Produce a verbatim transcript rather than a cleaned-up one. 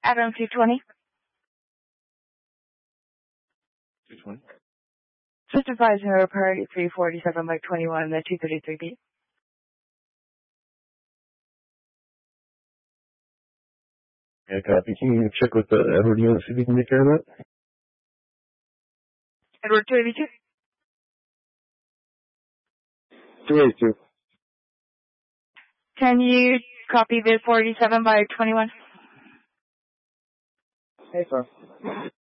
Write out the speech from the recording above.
Adam two twenty. two twenty. System five zero priority three forty-seven by twenty-one, the two thirty-three B. Yeah, copy. Can you check with the Edward unit, see if you can take care of that? Edward two eighty-two. two eighty-two. Can you copy the forty-seven by twenty-one? Hey, sir.